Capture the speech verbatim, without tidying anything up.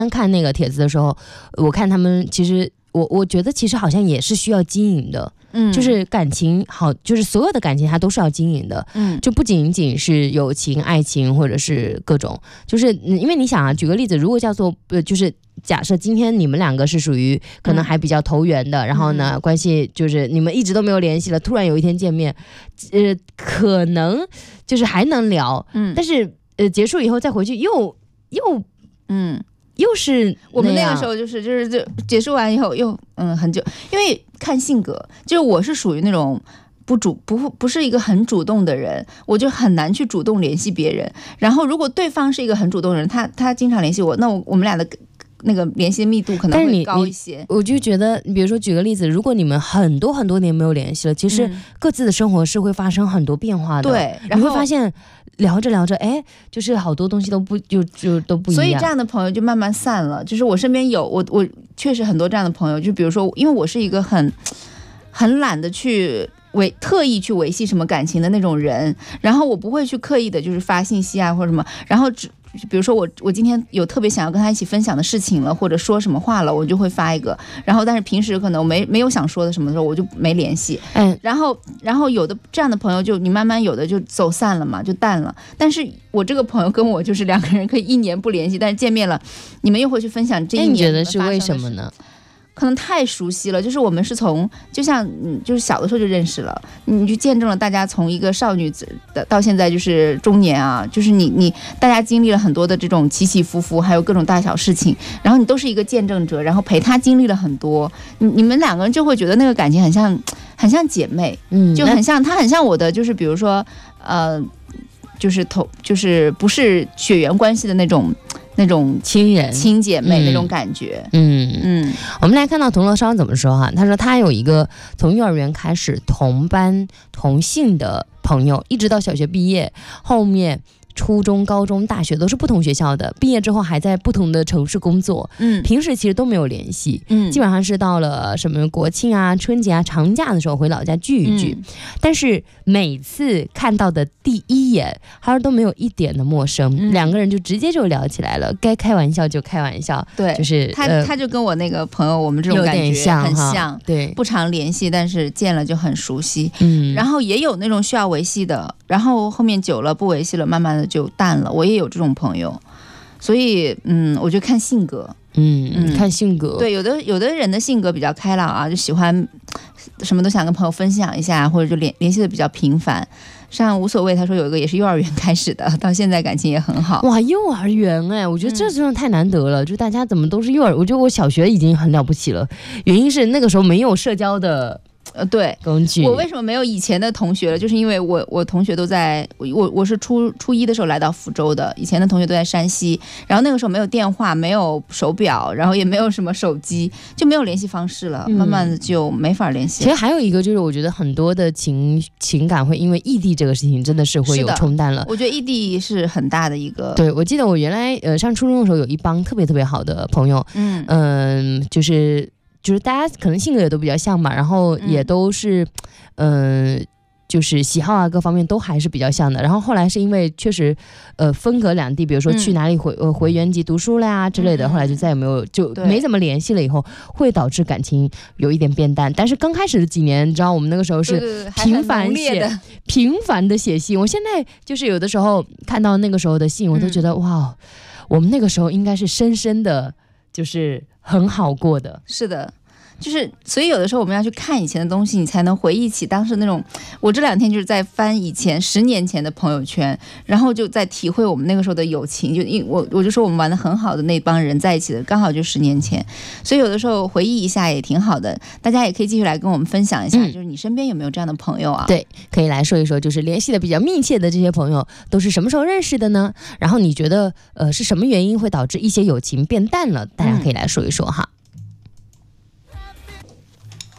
看那个帖子的时候，我看他们其实我我觉得其实好像也是需要经营的。嗯，就是感情好，就是所有的感情它都是要经营的。嗯，就不仅仅是友情、爱情或者是各种，就是因为你想啊，举个例子，如果叫做呃，就是假设今天你们两个是属于可能还比较投缘的，嗯、然后呢、嗯、关系就是你们一直都没有联系了，突然有一天见面，呃，可能就是还能聊，嗯，但是呃结束以后再回去又又嗯。又是我们那个时候就是就是就结束完以后又嗯很久，因为看性格，就是我是属于那种不主不不是一个很主动的人，我就很难去主动联系别人。然后如果对方是一个很主动的人，他他经常联系我，那我我们俩的那个联系密度可能会高一些。 我就觉得，比如说举个例子，如果你们很多很多年没有联系了，其实各自的生活是会发生很多变化的。 对， 然后你会发现。聊着聊着，哎，就是好多东西都不就就都不一样， 所以这样的朋友就慢慢散了。就是我身边有我我确实很多这样的朋友，就比如说，因为我是一个很很懒得去维特意去维系什么感情的那种人，然后我不会去刻意的就是发信息啊或者什么，然后只。比如说我我今天有特别想要跟他一起分享的事情了，或者说什么话了，我就会发一个。然后但是平时可能没没有想说的什么的时候，我就没联系。嗯，然后然后有的这样的朋友就你慢慢有的就走散了嘛，就淡了。但是我这个朋友跟我就是两个人可以一年不联系，但是见面了，你们又会去分享这一年。 你觉得是为什么呢？ 可能太熟悉了，就是我们是从就像就是小的时候就认识了，你就见证了大家从一个少女子到现在就是中年啊，就是你你大家经历了很多的这种起起伏伏，还有各种大小事情，然后你都是一个见证者，然后陪他经历了很多，你你们两个人就会觉得那个感情很像很像姐妹，嗯，就很像他很像我的，就是比如说呃，就是头就是不是血缘关系的那种。那种亲人亲姐妹那种感觉。 嗯 嗯, 嗯我们来看到童乐烧怎么说哈，他说他有一个从幼儿园开始同班同姓的朋友，一直到小学毕业，后面初中、高中、大学都是不同学校的，毕业之后还在不同的城市工作，嗯，平时其实都没有联系，嗯，基本上是到了什么国庆啊、春节啊、长假的时候回老家聚一聚，嗯、但是每次看到的第一眼，还是都没有一点的陌生，嗯、两个人就直接就聊起来了，该开玩笑就开玩笑， 对， 就是他、呃、他就跟我那个朋友我们这种感觉像很像， 对， 不常联系，但是见了就很熟悉，嗯，然后也有那种需要维系的，然后后面久了不维系了，慢慢的就淡了，我也有这种朋友，所以嗯，我就看性格， 嗯嗯，看性格， 对，有的有的人的性格比较开朗啊，就喜欢什么都想跟朋友分享一下，或者就联联系的比较频繁。像无所谓，他说有一个也是幼儿园开始的，到现在感情也很好。 哇，幼儿园哎，我觉得这真的太难得了，嗯、就大家怎么都是幼儿，我觉得我小学已经很了不起了，原因是那个时候没有社交的。 呃，对， 工具。 我为什么没有以前的同学了？就是因为我我同学都在，我我是初初一的时候来到福州的，以前的同学都在山西，然后那个时候没有电话，没有手表，然后也没有什么手机，就没有联系方式了，嗯、慢慢的就没法联系了。 其实还有一个就是，我觉得很多的情情感会因为异地这个事情真的是会有冲淡了。 我觉得异地是很大的一个。 对，我记得我原来呃上初中的时候有一帮特别特别好的朋友，嗯嗯、呃，就是。就是大家可能性格也都比较像嘛，然后也都是，嗯、呃，就是喜好啊各方面都还是比较像的。然后后来是因为确实，呃，分隔两地，比如说去哪里回、嗯、呃回原籍读书了呀之类的，后来就再也没有就没怎么联系了。以后会导致感情有一点变淡。但是刚开始的几年，你知道我们那个时候是频繁写频繁的写信。我现在就是有的时候看到那个时候的信，我都觉得、嗯、哇，我们那个时候应该是深深的。就是很好过的， 是的，就是所以有的时候我们要去看以前的东西，你才能回忆起当时那种。我这两天就是在翻以前十年前的朋友圈，然后就在体会我们那个时候的友情。就因我我就说我们玩的很好的那帮人在一起的，刚好就十年前，所以有的时候回忆一下也挺好的。大家也可以继续来跟我们分享一下，嗯、就是你身边有没有这样的朋友啊？ 对，可以来说一说，就是联系的比较密切的这些朋友都是什么时候认识的呢？然后你觉得呃是什么原因会导致一些友情变淡了？大家可以来说一说哈。